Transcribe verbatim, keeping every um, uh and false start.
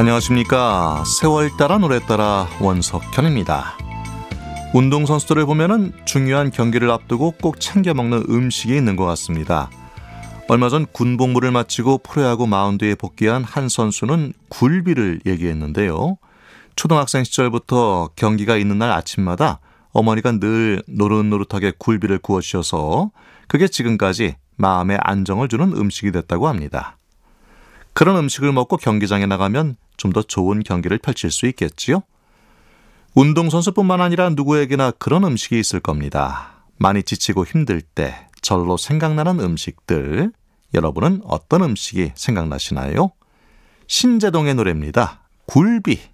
안녕하십니까. 세월 따라 노래 따라 원석현입니다. 운동선수들을 보면은 중요한 경기를 앞두고 꼭 챙겨 먹는 음식이 있는 것 같습니다. 얼마 전 군복무를 마치고 프로야구 마운드에 복귀한 한 선수는 굴비를 얘기했는데요. 초등학생 시절부터 경기가 있는 날 아침마다 어머니가 늘 노릇노릇하게 굴비를 구워주셔서 그게 지금까지 마음에 안정을 주는 음식이 됐다고 합니다. 그런 음식을 먹고 경기장에 나가면 좀 더 좋은 경기를 펼칠 수 있겠지요? 운동선수뿐만 아니라 누구에게나 그런 음식이 있을 겁니다. 많이 지치고 힘들 때 절로 생각나는 음식들, 여러분은 어떤 음식이 생각나시나요? 신재동의 노래입니다. 굴비.